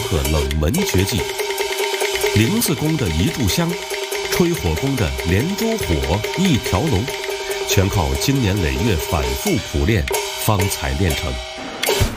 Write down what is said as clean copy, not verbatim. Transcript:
刻冷门绝技。灵字功的一炷香，吹火功的连珠火一条龙，全靠经年累月反复苦练方才练成。